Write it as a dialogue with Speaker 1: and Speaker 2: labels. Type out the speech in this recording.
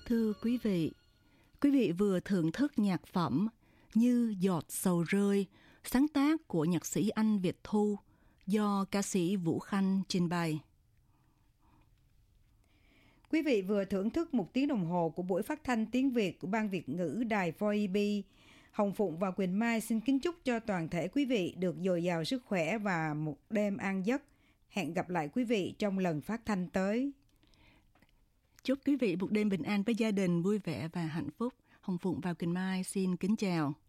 Speaker 1: Thưa quý vị vừa thưởng thức nhạc phẩm Như giọt sầu rơi, sáng tác của nhạc sĩ Anh Việt Thu do ca sĩ Vũ Khanh trình bày.
Speaker 2: Quý vị vừa thưởng thức 1 tiếng đồng hồ của buổi phát thanh tiếng Việt của Ban Việt ngữ Đài VOIB. Hồng Phụng và Quỳnh Mai xin kính chúc cho toàn thể quý vị được dồi dào sức khỏe và một đêm an giấc. Hẹn gặp lại quý vị trong lần phát thanh tới.
Speaker 1: Chúc quý vị một đêm bình an với gia đình, vui vẻ và hạnh phúc. Hồng Phụng và Quỳnh Mai xin kính chào.